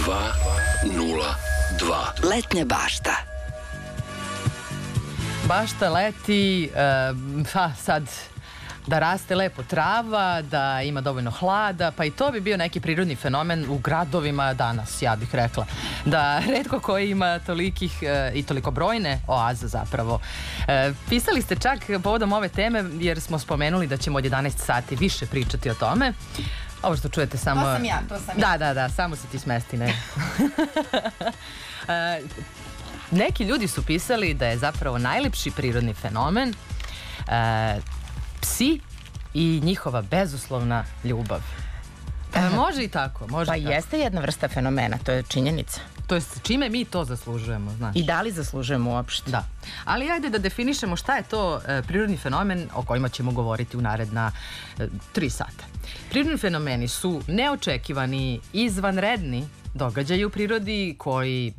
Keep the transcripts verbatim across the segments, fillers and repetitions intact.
dva nula dva. Letnja bašta. Bašta leti, pa sad da raste lepo trava, da ima dovoljno hlada, pa i to bi bio neki prirodni fenomen u gradovima danas, ja bih rekla. Da retko koji ima tolikih i toliko brojne oaze zapravo. Pisali ste čak povodom ove teme jer smo spomenuli da ćemo od jedanaest sati više pričati o tome. Ovo što čujete samo... To sam ja, to sam ja. Da, da, da, samo se ti smesti, ne. Neki ljudi su pisali da je zapravo najlepši prirodni fenomen e, psi i njihova bezuslovna ljubav. E, može i tako, može Pa i tako. jeste jedna vrsta fenomena, to je činjenica. To je čime mi to zaslužujemo, znaš. I da li zaslužujemo uopšte? Da. Ali ajde da definišemo šta je to e, prirodni fenomen o kojima ćemo govoriti u naredna e, tri sata. Prirodni fenomeni su neočekivani, izvanredni događaji u prirodi koji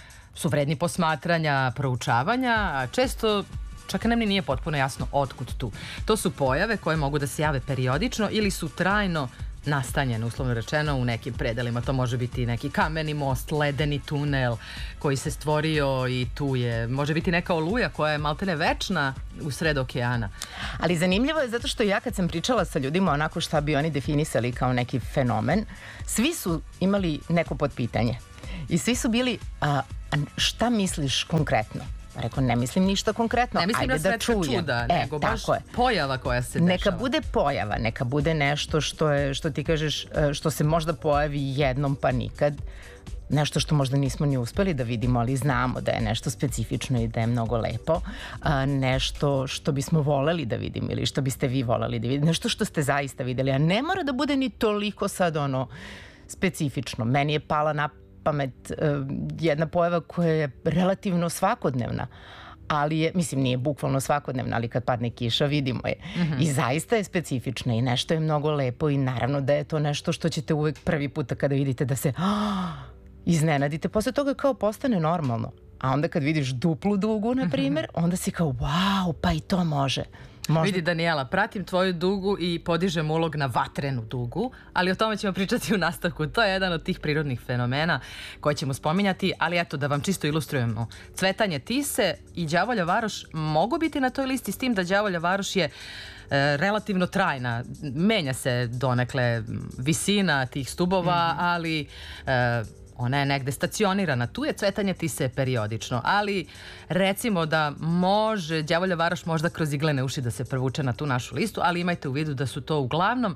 su vredni posmatranja, proučavanja, a često čak nam ni nije potpuno jasno otkud tu. To su pojave koje mogu da se jave periodično ili su trajno nastanjene, uslovno rečeno, u nekim predelima. To može biti neki kameni most, ledeni tunel koji se stvorio i tu je. Može biti neka oluja koja je maltene večna u sred okeana. Ali zanimljivo je zato što ja kad sam pričala sa ljudima onako šta bi oni definisali kao neki fenomen, svi su imali neko potpitanje. I svi su bili, a, šta misliš konkretno? Rekao, ne mislim ništa konkretno, ne mislim ajde na da čujem. čuda, e, nego baš tako je. Pojava koja se dešava. Neka bude pojava, neka bude nešto što je, što ti kažeš, što se možda pojavi jednom pa nikad. Nešto što možda nismo ni uspeli da vidimo, ali znamo da je nešto specifično i da je mnogo lepo. A, nešto što bismo voleli da vidimo ili što biste vi voleli da vidite. Nešto što ste zaista videli, a ne mora da bude ni toliko sad ono specifično. Meni je pala na pamet uh, jedna pojava koja je relativno svakodnevna, ali je, mislim, nije bukvalno svakodnevna, ali kad padne kiša vidimo je. Mm-hmm. I zaista je specifična i nešto je mnogo lepo i naravno da je to nešto što ćete uvek prvi puta kada vidite da se oh, iznenadite. Posle toga kao postane normalno. A onda kad vidiš duplu dugu, na primjer, mm-hmm. onda si kao wow, pa i to može. Možda... Vidi Danijela, pratim tvoju dugu i podižem ulog na vatrenu dugu, ali o tome ćemo pričati u nastavku. To je jedan od tih prirodnih fenomena koje ćemo spominjati, ali eto da vam čisto ilustrujemo. Cvetanje Tise i Đavolja varoš mogu biti na toj listi, s tim da Đavolja varoš je e, relativno trajna. Menja se donekle visina tih stubova, mm-hmm. ali... E, ona je negde stacionirana. Tu je cvetanje Tise periodično, ali recimo da može Đavolja varoš možda kroz iglene uši da se provuče na tu našu listu, ali imajte u vidu da su to uglavnom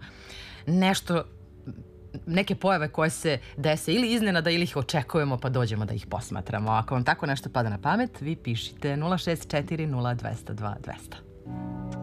nešto, neke pojave koje se dese ili iznenada ili ih očekujemo pa dođemo da ih posmatramo. Ako vam tako nešto pada na pamet, vi pišite nula šest četiri nula dva nula dva dva nula nula.